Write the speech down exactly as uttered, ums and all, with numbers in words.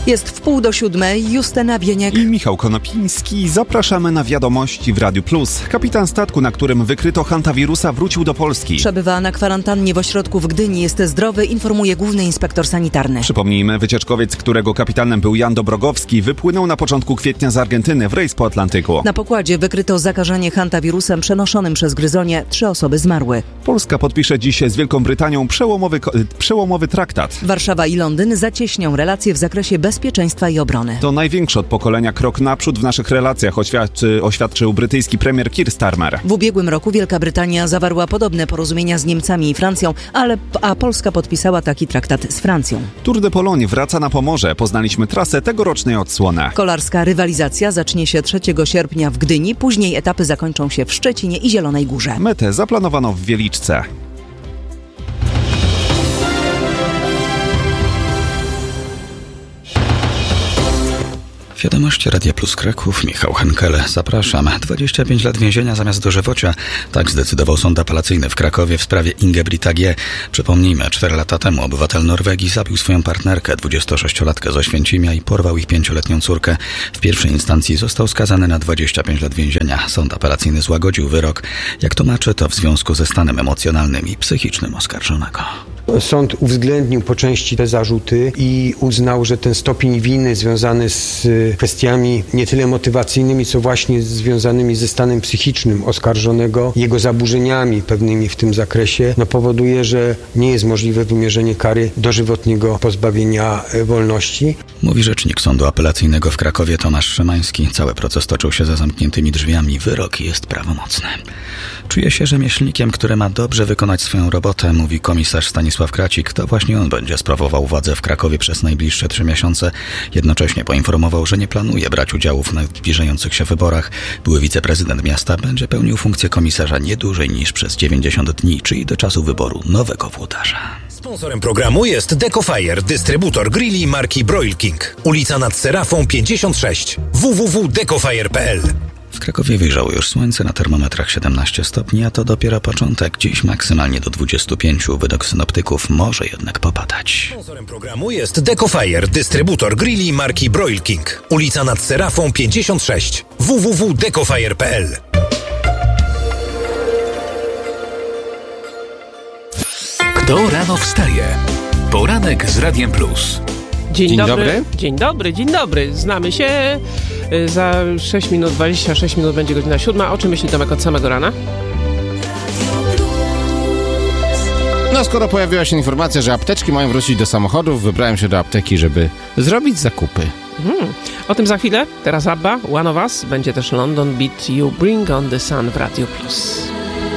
Jest w pół do siódmej. Justyna Bieniek i Michał Konopiński. Zapraszamy na wiadomości w Radiu Plus. Kapitan statku, na którym wykryto hantawirusa, wrócił do Polski. Przebywa na kwarantannie w ośrodku w Gdyni. Jest zdrowy, informuje główny inspektor sanitarny. Przypomnijmy, wycieczkowiec, którego kapitanem był Jan Dobrogowski, wypłynął na początku kwietnia z Argentyny w rejs po Atlantyku. Na pokładzie wykryto zakażenie hantawirusem przenoszonym przez gryzonie. Trzy osoby zmarły. Polska podpisze dziś z Wielką Brytanią przełomowy, przełomowy traktat. Warszawa i Londyn zacieśnią relacje w zakresie bezpieczeństwa i obrony. To największy od pokolenia krok naprzód w naszych relacjach, oświadczy, oświadczył brytyjski premier Keir Starmer. W ubiegłym roku Wielka Brytania zawarła podobne porozumienia z Niemcami i Francją, ale a Polska podpisała taki traktat z Francją. Tour de Pologne wraca na Pomorze. Poznaliśmy trasę tegorocznej odsłony. Kolarska rywalizacja zacznie się trzeciego sierpnia w Gdyni, później etapy zakończą się w Szczecinie i Zielonej Górze. Metę zaplanowano w Wieliczce. Wiadomości Radia Plus Kraków, Michał Henkele. Zapraszam. dwadzieścia pięć lat więzienia zamiast dożywocia. Tak zdecydował sąd apelacyjny w Krakowie w sprawie Ingebrigta G. Przypomnijmy, cztery lata temu obywatel Norwegii zabił swoją partnerkę, dwudziestosześciolatkę z Oświęcimia i porwał ich pięcioletnią córkę. W pierwszej instancji został skazany na dwadzieścia pięć lat więzienia. Sąd apelacyjny złagodził wyrok. Jak tłumaczy, to w związku ze stanem emocjonalnym i psychicznym oskarżonego. Sąd uwzględnił po części te zarzuty i uznał, że ten stopień winy związany z kwestiami nie tyle motywacyjnymi, co właśnie związanymi ze stanem psychicznym oskarżonego, jego zaburzeniami pewnymi w tym zakresie, no powoduje, że nie jest możliwe wymierzenie kary dożywotniego pozbawienia wolności. Mówi rzecznik Sądu Apelacyjnego w Krakowie Tomasz Szymański. Cały proces toczył się za zamkniętymi drzwiami. Wyrok jest prawomocny. Czuje się rzemieślnikiem, który ma dobrze wykonać swoją robotę, mówi komisarz Stanisław Kracik. To właśnie on będzie sprawował władzę w Krakowie przez najbliższe trzy miesiące. Jednocześnie poinformował, że nie planuje brać udziału w zbliżających się wyborach. Były wiceprezydent miasta będzie pełnił funkcję komisarza nie dłużej niż przez dziewięćdziesiąt dni, czyli do czasu wyboru nowego włodarza. Sponsorem programu jest Decofire, dystrybutor grilli marki Broil King. Ulica nad Serafą pięćdziesiąt sześć. w w w kropka decofire kropka p l. W Krakowie wyjrzało już słońce, na termometrach siedemnaście stopni, a to dopiero początek. Dziś maksymalnie do dwudziestu pięciu. Według synoptyków może jednak popadać. Sponsorem programu jest Decofire, dystrybutor grilli marki Broil King. Ulica nad Serafą pięćdziesiąt sześć. w w w kropka decofire kropka p l. Kto rano wstaje? Poranek z Radiem Plus. Dzień, dzień dobry. dobry. Dzień dobry, dzień dobry. Znamy się. Za sześć minut, dwadzieścia sześć minut będzie godzina siódma. O czym myśli Tomek od samego rana? No skoro pojawiła się informacja, że apteczki mają wrócić do samochodów, wybrałem się do apteki, żeby zrobić zakupy. Hmm. O tym za chwilę. Teraz Abba, One of Us. Będzie też London Beat, You Bring on the Sun w Radio Plus.